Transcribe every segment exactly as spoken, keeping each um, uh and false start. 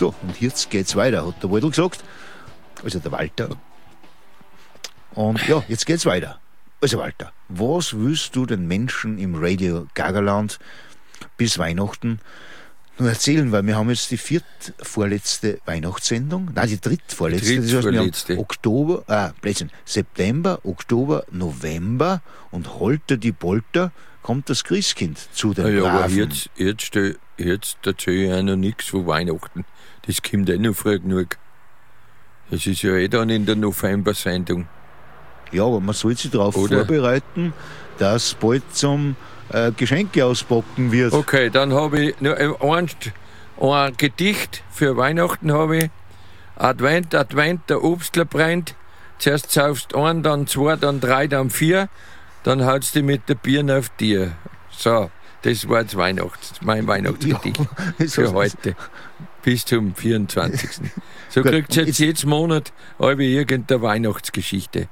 So, und jetzt geht's weiter, hat der Waldl gesagt. Also der Walter. Und ja, jetzt geht's weiter. Also Walter, was willst du den Menschen im Radio Gagaland bis Weihnachten nur erzählen? Weil wir haben jetzt die viertvorletzte Weihnachtssendung, nein, die drittvorletzte, das heißt, wir haben Oktober, äh, Blödsinn, September, Oktober, November und holter die Polter kommt das Christkind zu den ja, Braven. Aber jetzt, jetzt, jetzt erzähle ich auch noch nichts von Weihnachten. Das kommt eh noch früh genug. Das ist ja eh dann in der November-Sendung. Ja, aber man soll sich darauf vorbereiten, dass bald zum äh, Geschenke auspacken wird. Okay, dann habe ich nur ein, ein Gedicht für Weihnachten. Habe ich Advent, Advent, der Obstler brennt. Zuerst saufst ein, dann zwei, dann drei, dann vier. Dann hautst du mit der Birne auf dir. So, das war jetzt Weihnachts-, mein Weihnachtsgedicht ja, für heute. Bis zum vierundzwanzigsten So kriegt ihr jetzt jeden Monat irgendeine Weihnachtsgeschichte.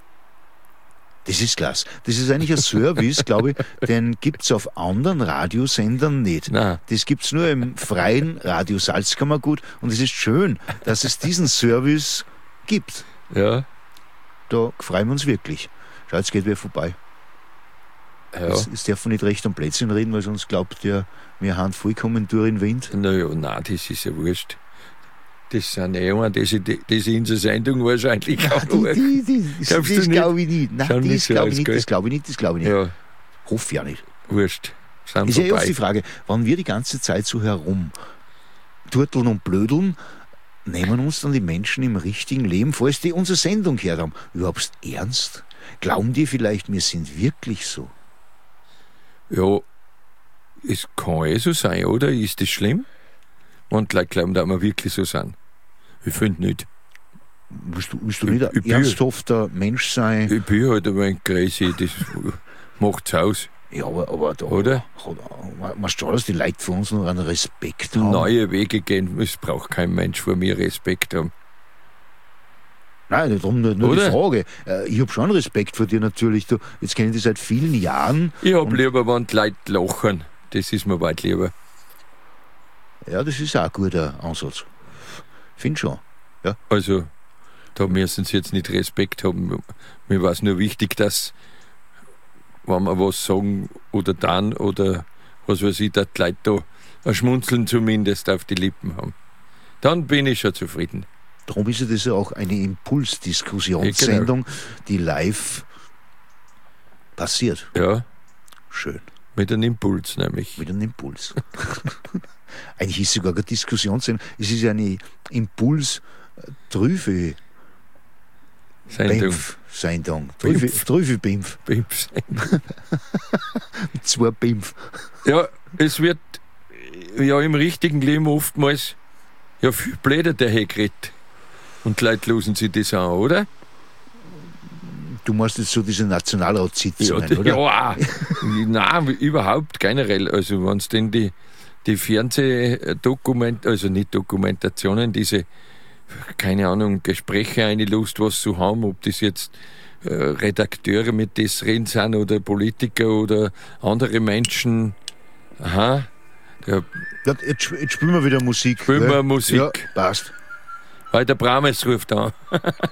Das ist klasse. Das ist eigentlich ein Service, glaube ich, den gibt es auf anderen Radiosendern nicht. Nein. Das gibt es nur im freien Radio Salzkammergut und es ist schön, dass es diesen Service gibt. Ja. Da freuen wir uns wirklich. Schau, jetzt geht wer vorbei. Ja. Jetzt, jetzt darf man nicht recht am Plätzchen reden, weil sonst glaubt der, wir haben vollkommen durch den Wind. Naja, nein, das ist ja wurscht. Das sind eh einer, das in unserer Sendung wahrscheinlich auch. Nein, die, die, die, das das glaube ich nicht. Nein, Schauen das glaube ich nicht, das glaube ich nicht, das glaube ich nicht. Ja. Hoffe ja nicht. Wurscht. Sind ist vorbei. ja oft die Frage, wenn wir die ganze Zeit so herum turteln und blödeln, nehmen uns dann die Menschen im richtigen Leben, falls die unsere Sendung gehört haben, überhaupt ernst? Glauben die vielleicht, wir sind wirklich so? Ja, es kann eh so sein, oder? Ist das schlimm? Und die Leute glauben, dass wir wirklich so sind. Ich finde nicht. Willst du, willst du nicht ich, ich ein ernsthafter Mensch sein? Ich bin halt ein wenig crazy, das macht's aus. Ja, aber, aber da, oder? Man schaut, dass die Leute von uns noch einen Respekt haben. Neue Wege gehen, es braucht kein Mensch vor mir Respekt haben. Nein, darum nur, nur die Frage. Ich habe schon Respekt vor dir natürlich. Du, jetzt kenne ich dich seit vielen Jahren. Ich habe lieber, wenn die Leute lachen. Das ist mir weit lieber. Ja, das ist auch ein guter Ansatz. Finde schon. Ja. Also, da müssen sie jetzt nicht Respekt haben. Mir war es nur wichtig, dass, wenn wir was sagen oder dann oder was weiß ich, dass die Leute da ein Schmunzeln zumindest auf die Lippen haben. Dann bin ich schon zufrieden. Darum ist ja das ja auch eine Impulsdiskussionssendung, ja, genau, die live passiert. Ja. Schön. Mit einem Impuls nämlich. Mit einem Impuls. Eigentlich ist es sogar eine Diskussionssendung. Es ist ja eine Impuls-Trüfe. Sendung. Sendung. Trüfe-Bimpf. Bimpf. Mit zwei Bimpf. Ja, es wird ja im richtigen Leben oftmals ja viel blöder dahergeredet. Und die Leute losen sich das an, oder? Du meinst jetzt so diese Nationalratssitzungen, ja, oder? Ja, nein, überhaupt generell. Also wenn es denn die, die Fernsehdokument, also nicht Dokumentationen, diese, keine Ahnung, Gespräche einlust, was sie haben, ob das jetzt äh, Redakteure mit das reden sind oder Politiker oder andere Menschen. Aha. Ja, jetzt, jetzt spielen wir wieder Musik. Spielen wir Musik. Ja, passt. Weil der Brames ruft an.